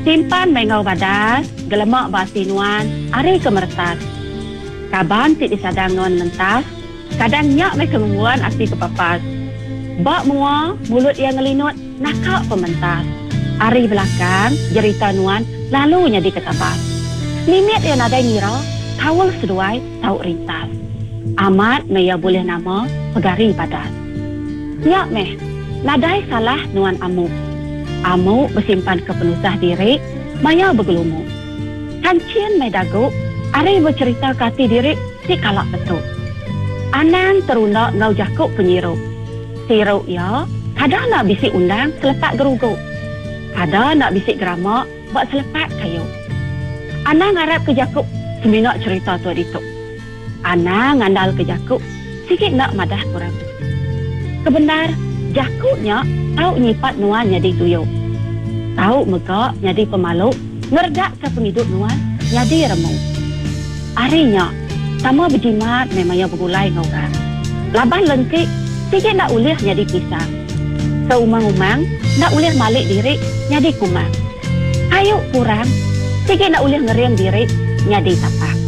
Simpan mengau badas, gelemak basinuan, ari kemertas. Kaban ti disadang nuan mentas, kadang nyak me kemunguan api kepapas. Bak mua, mulut yang ngelinut, nakak pementas. Ari belakang, jerita nuan, lalunya diketabas. Nimit yang ada ngira, kawal seduai, tau rintas. Amat meya boleh nama, pegari badas. Nyak meh, nadai salah nuan amuk. Amuk bersimpan kepenusah diri, maya bergelumuk. Kancin me dagu, ari bercerita kati diri, si kalak betul. Anang terundak ngau jakuk penyiruk. Siruk ya, kadang nak bisik undang selepat geruguk. Kadang nak bisik geramak, buat selepat kayu. Anang harap ke jakuk, seminak cerita tu dituk. Anang ngandal ke jakuk, sikit nak madah kurang. Kebenar, jakuknya tahu nyipat nuan jadi tuyuk. Tahu megak jadi pemaluk, ngerdak ke penghidup nuan jadi remuk. Arinya, sama berjimat memangnya bergulai ngorang. Laban lengkik, sikit nak ulih jadi pisang. Seumang-umang, nak ulih malik diri jadi kumang. Ayuk kurang, sikit nak ulih ngeriam diri jadi tapak.